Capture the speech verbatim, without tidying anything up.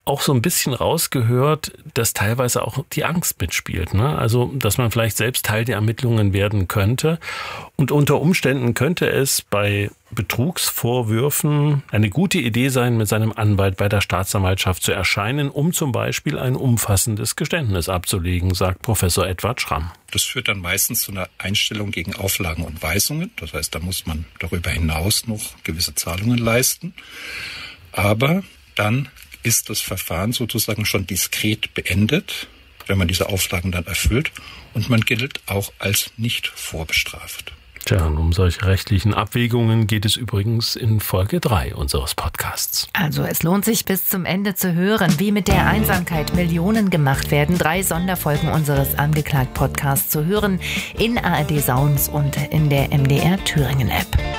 auch so ein bisschen rausgehört, dass teilweise auch die Angst mitspielt, ne? Also, dass man vielleicht selbst Teil der Ermittlungen werden könnte. Und unter Umständen könnte es bei Betrugsvorwürfen eine gute Idee sein, mit seinem Anwalt bei der Staatsanwaltschaft zu erscheinen, um zum Beispiel ein umfassendes Geständnis abzulegen, sagt Professor Edward Schramm. Das führt dann meistens zu einer Einstellung gegen Auflagen und Weisungen. Das heißt, da muss man darüber hinaus noch gewisse Zahlungen leisten. Aber dann ist das Verfahren sozusagen schon diskret beendet, wenn man diese Auflagen dann erfüllt. Und man gilt auch als nicht vorbestraft. Tja, und um solche rechtlichen Abwägungen geht es übrigens in Folge drei unseres Podcasts. Also es lohnt sich bis zum Ende zu hören, wie mit der Einsamkeit Millionen gemacht werden. Drei Sonderfolgen unseres Angeklagt-Podcasts zu hören in A R D Sounds und in der M D R Thüringen App.